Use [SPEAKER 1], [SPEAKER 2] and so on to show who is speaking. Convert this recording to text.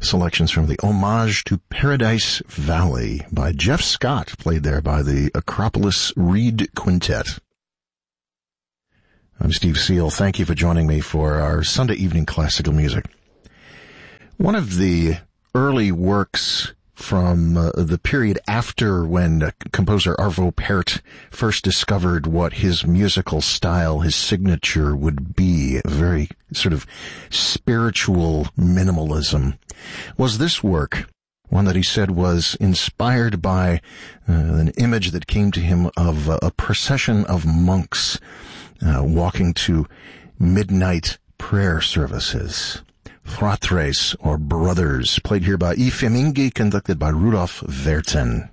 [SPEAKER 1] selections from the Homage to Paradise Valley by Jeff Scott, played there by the Acropolis Reed Quintet. I'm Steve Seal. Thank you for joining me for our Sunday evening classical music. One of the early works from the period after when composer Arvo Pärt first discovered what his musical style, his signature would be, a very sort of spiritual minimalism, was this work, one that he said was inspired by an image that came to him of a procession of monks walking to midnight prayer services. Fratres, or Brothers, played here by I Fiammingi, conducted by Rudolf Werten.